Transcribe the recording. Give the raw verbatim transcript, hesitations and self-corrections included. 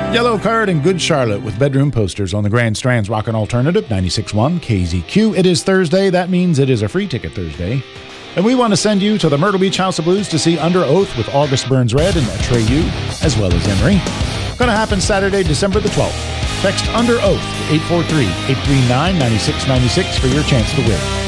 Yellow Card and Good Charlotte with Bedroom Posters on the Grand Strand's Rockin' Alternative, ninety-six point one K Z Q. It is Thursday. That means it is a free ticket Thursday. And we want to send you to the Myrtle Beach House of Blues to see Under Oath with August Burns Red and Atreyu, as well as Emery. Going to happen Saturday, December the twelfth. Text Under Oath to eight four three, eight three nine, nine six nine six for your chance to win.